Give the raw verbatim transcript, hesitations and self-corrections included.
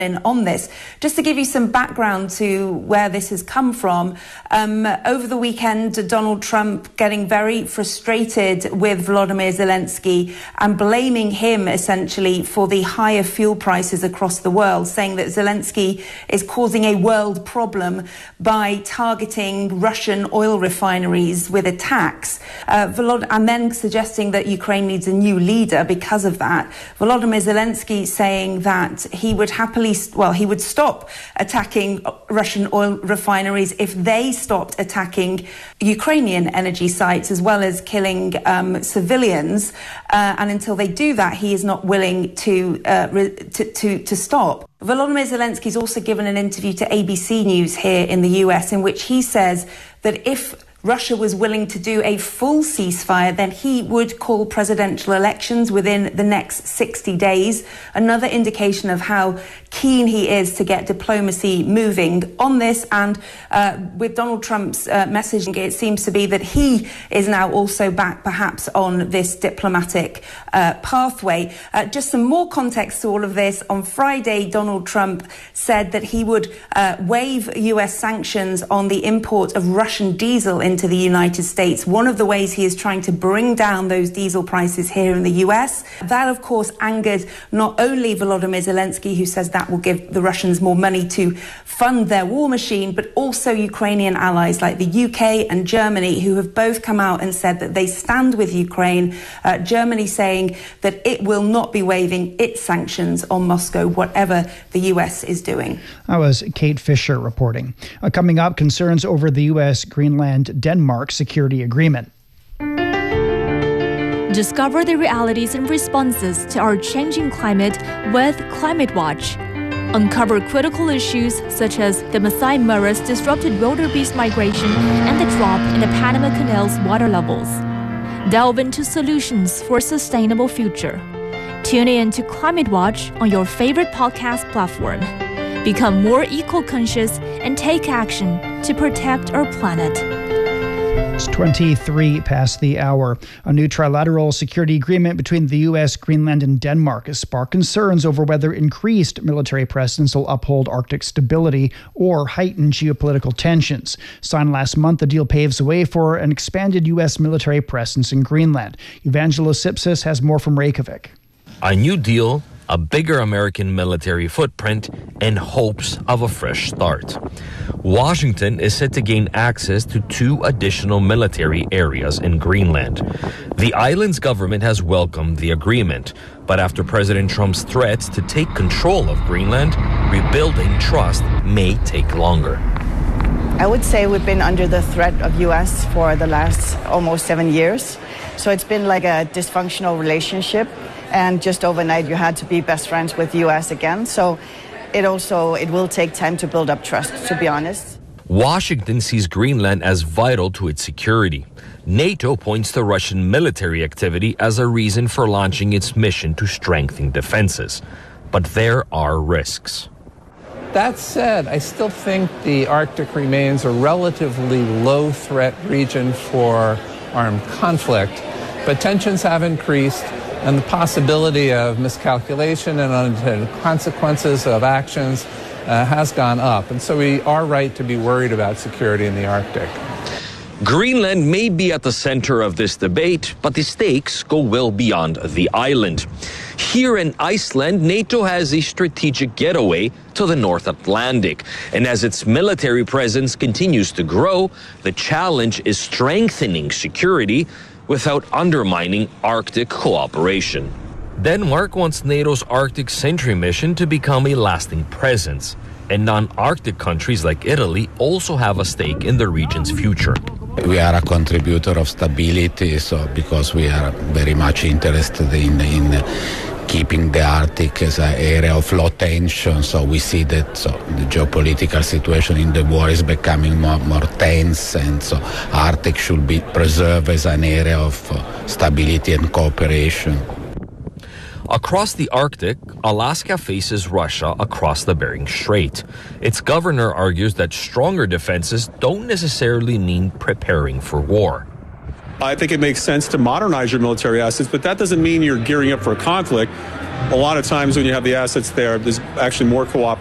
on this. Just to give you some background to where this has come from, um, over the weekend, Donald Trump getting very frustrated with Volodymyr Zelensky and blaming him essentially for the higher fuel prices across the world, saying that Zelensky is causing a world problem by targeting Russian oil refineries with attacks, uh, Volod- and then suggesting that Ukraine needs a new leader because of that. Volodymyr Zelensky saying that he would happily Well, he would stop attacking Russian oil refineries if they stopped attacking Ukrainian energy sites as well as killing um, civilians. Uh, and until they do that, he is not willing to, uh, re- to, to, to stop. Volodymyr Zelensky's also given an interview to A B C News here in the U S in which he says that if Russia was willing to do a full ceasefire, then he would call presidential elections within the next sixty days. Another indication of how keen he is to get diplomacy moving on this. And uh, with Donald Trump's uh, messaging, it seems to be that he is now also back perhaps on this diplomatic uh, pathway. Uh, just some more context to all of this. On Friday, Donald Trump said that he would uh, waive U S sanctions on the import of Russian diesel into the United States. One of the ways he is trying to bring down those diesel prices here in the U S. That, of course, angered not only Volodymyr Zelensky, who says that will give the Russians more money to fund their war machine, but also Ukrainian allies like the U K and Germany, who have both come out and said that they stand with Ukraine. Uh, Germany saying that it will not be waiving its sanctions on Moscow, whatever the U S is doing. That was Kate Fisher reporting. Uh, coming up, concerns over the U S Greenland-Denmark security agreement. Discover the realities and responses to our changing climate with Climate Watch. Uncover critical issues such as the Masai Mara's disrupted wildebeest migration and the drop in the Panama Canal's water levels. Delve into solutions for a sustainable future. Tune in to Climate Watch on your favorite podcast platform. Become more eco-conscious and take action to protect our planet. It's twenty-three past the hour. A new trilateral security agreement between the U S, Greenland, and Denmark has sparked concerns over whether increased military presence will uphold Arctic stability or heighten geopolitical tensions. Signed last month, the deal paves the way for an expanded U S military presence in Greenland. Evangelos Sipsis has more from Reykjavik. A new deal, a bigger American military footprint, and hopes of a fresh start. Washington is set to gain access to two additional military areas in Greenland. The island's government has welcomed the agreement, but after President Trump's threats to take control of Greenland, rebuilding trust may take longer. I would say we've been under the threat of U S for the last almost seven years. So it's been like a dysfunctional relationship. And just overnight, you had to be best friends with U S again. So it also, it will take time to build up trust, to be honest. Washington sees Greenland as vital to its security. NATO points to Russian military activity as a reason for launching its mission to strengthen defenses. But there are risks. That said, I still think the Arctic remains a relatively low-threat region for armed conflict. But tensions have increased, and the possibility of miscalculation and unintended consequences of actions uh, has gone up. And so we are right to be worried about security in the Arctic. Greenland may be at the center of this debate, but the stakes go well beyond the island. Here in Iceland, NATO has a strategic getaway to the North Atlantic. And as its military presence continues to grow, the challenge is strengthening security without undermining Arctic cooperation. Denmark wants NATO's Arctic Sentry mission to become a lasting presence, and non-Arctic countries like Italy also have a stake in the region's future. We are a contributor of stability, so because we are very much interested in, in keeping the Arctic as an area of low tension, so we see that so the geopolitical situation in the war is becoming more, more tense, and so Arctic should be preserved as an area of uh, stability and cooperation. Across the Arctic, Alaska faces Russia across the Bering Strait. Its governor argues that stronger defenses don't necessarily mean preparing for war. I think it makes sense to modernize your military assets, but that doesn't mean you're gearing up for a conflict. a lot of times when you have the assets there, there's actually more cooperation.